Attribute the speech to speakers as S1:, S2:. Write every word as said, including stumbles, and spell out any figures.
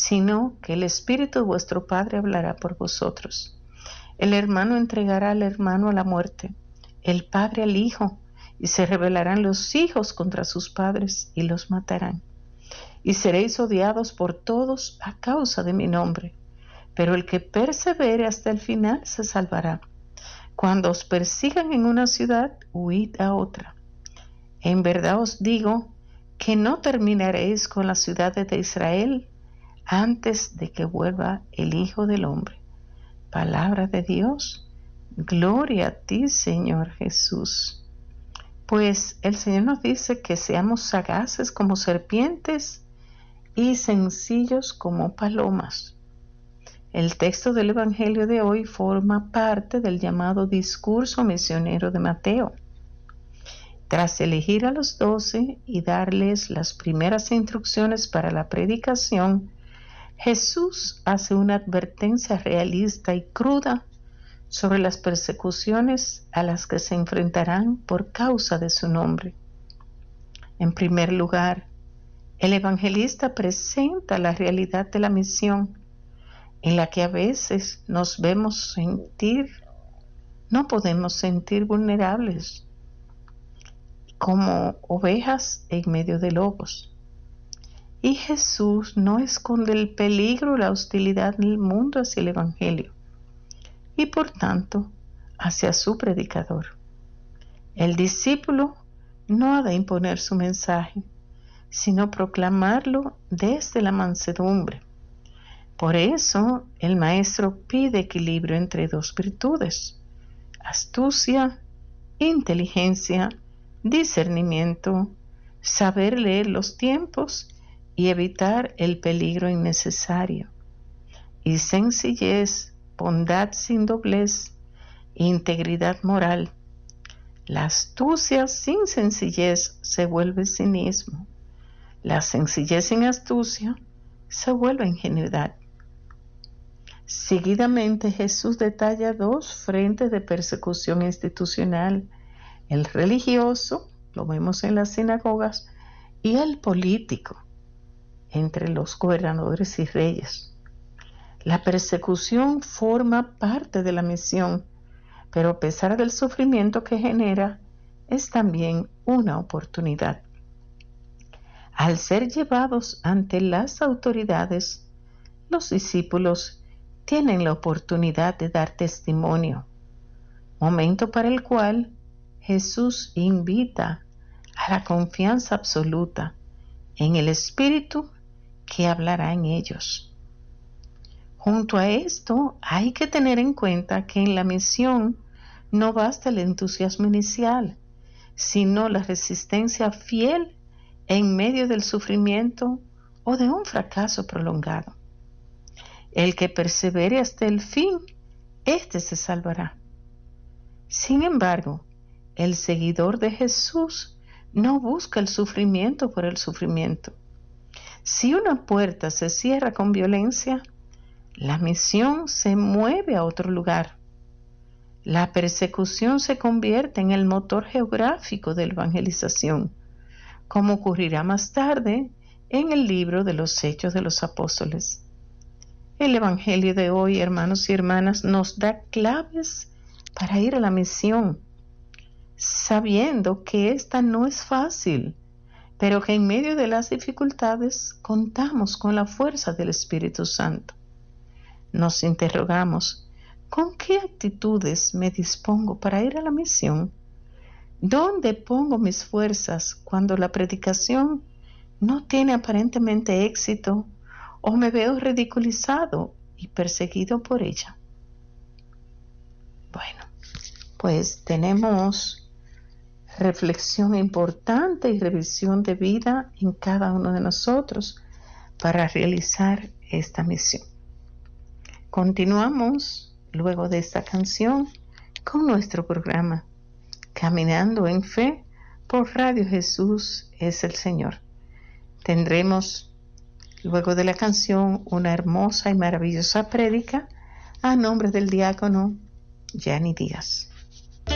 S1: sino que el Espíritu de vuestro Padre hablará por vosotros. El hermano entregará al hermano a la muerte, el padre al hijo, y se rebelarán los hijos contra sus padres y los matarán. Y seréis odiados por todos a causa de mi nombre, pero el que persevere hasta el final se salvará. Cuando os persigan en una ciudad, huid a otra. En verdad os digo que no terminaréis con las ciudades de Israel antes de que vuelva el Hijo del Hombre. Palabra de Dios, gloria a ti, Señor Jesús. Pues el Señor nos dice que seamos sagaces como serpientes y sencillos como palomas. El texto del Evangelio de hoy forma parte del llamado discurso misionero de Mateo. Tras elegir a los doce y darles las primeras instrucciones para la predicación, Jesús hace una advertencia realista y cruda sobre las persecuciones a las que se enfrentarán por causa de su nombre. En primer lugar, el evangelista presenta la realidad de la misión, en la que a veces nos vemos sentir, no podemos sentir vulnerables, como ovejas en medio de lobos. Y Jesús no esconde el peligro y la hostilidad del mundo hacia el Evangelio, y por tanto hacia su predicador. El discípulo no ha de imponer su mensaje, sino proclamarlo desde la mansedumbre. Por eso el Maestro pide equilibrio entre dos virtudes: astucia, inteligencia, discernimiento, saber leer los tiempos y evitar el peligro innecesario, y sencillez, bondad sin doblez, integridad moral. La astucia sin sencillez se vuelve cinismo. La sencillez sin astucia se vuelve ingenuidad. Seguidamente Jesús detalla dos frentes de persecución institucional: el religioso, lo vemos en las sinagogas, y el político, entre los gobernadores y reyes. La persecución forma parte de la misión, pero a pesar del sufrimiento que genera, es también una oportunidad. Al ser llevados ante las autoridades, los discípulos tienen la oportunidad de dar testimonio, momento para el cual Jesús invita a la confianza absoluta en el Espíritu que hablará en ellos. Junto a esto, hay que tener en cuenta que en la misión no basta el entusiasmo inicial, sino la resistencia fiel en medio del sufrimiento o de un fracaso prolongado. El que persevere hasta el fin, éste se salvará. Sin embargo, el seguidor de Jesús no busca el sufrimiento por el sufrimiento. Si una puerta se cierra con violencia, la misión se mueve a otro lugar. La persecución se convierte en el motor geográfico de la evangelización, como ocurrirá más tarde en el libro de los Hechos de los Apóstoles. El Evangelio de hoy, hermanos y hermanas, nos da claves para ir a la misión, sabiendo que esta no es fácil, pero que en medio de las dificultades contamos con la fuerza del Espíritu Santo. Nos interrogamos: ¿con qué actitudes me dispongo para ir a la misión? ¿Dónde pongo mis fuerzas cuando la predicación no tiene aparentemente éxito o me veo ridiculizado y perseguido por ella? Bueno, pues tenemos reflexión importante y revisión de vida en cada uno de nosotros para realizar esta misión. Continuamos luego de esta canción con nuestro programa Caminando en Fe por Radio Jesús es el Señor. Tendremos luego de la canción una hermosa y maravillosa prédica a nombre del diácono Yanni Díaz.